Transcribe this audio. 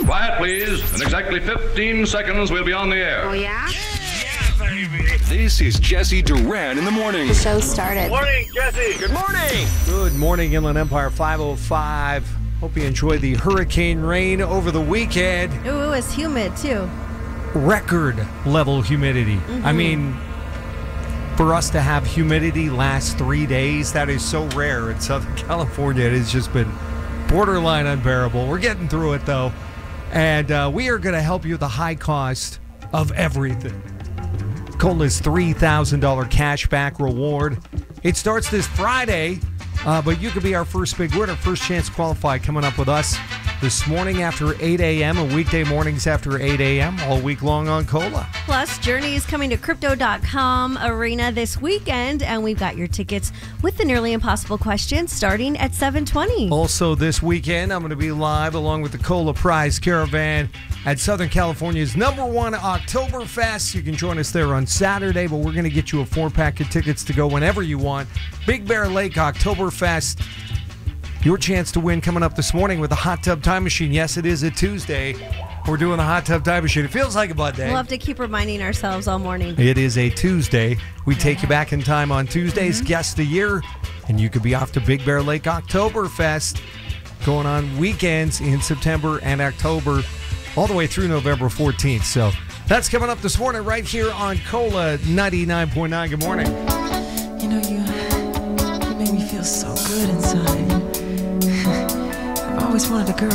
Quiet, please. In exactly 15 seconds, we'll be on the air. Oh, yeah? This is Jesse Duran in the morning. The show started. Morning, Jesse. Good morning. Good morning, Inland Empire 505. Hope you enjoyed the hurricane rain over the weekend. Ooh, it was humid, too. Record level humidity. Mm-hmm. I mean, for us to have humidity last 3 days, that is so rare in Southern California. It has just been borderline unbearable. We're getting through it, though. And we are going to help you with the high cost of everything. Cola's $3,000 cash back reward. It starts this Friday, but you could be our first big winner, first chance to qualify coming up with us this morning after 8 a.m. and weekday mornings after 8 a.m. all week long on Cola. Plus, Journey is coming to Crypto.com Arena this weekend, and we've got your tickets with the Nearly Impossible question starting at 7:20. Also this weekend, I'm going to be live along with the Cola Prize Caravan at Southern California's #1 Oktoberfest. You can join us there on Saturday, but we're going to get you a 4-pack of tickets to go whenever you want. Big Bear Lake Oktoberfest. Your chance to win coming up this morning with the Hot Tub Time Machine. Yes, it is a Tuesday. We're doing the Hot Tub Time Machine. It feels like a Monday. We'll have to keep reminding ourselves all morning. It is a Tuesday. We take you back in time on Tuesdays, Guess the Year, and you could be off to Big Bear Lake Oktoberfest going on weekends in September and October all the way through November 14th. So that's coming up this morning right here on Cola 99.9. Good morning. You know, you make me feel so good inside. I've always wanted a girl